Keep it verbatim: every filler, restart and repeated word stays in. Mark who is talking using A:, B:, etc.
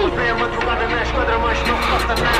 A: Vem a madrugada na esquadra, mas não se passa nada.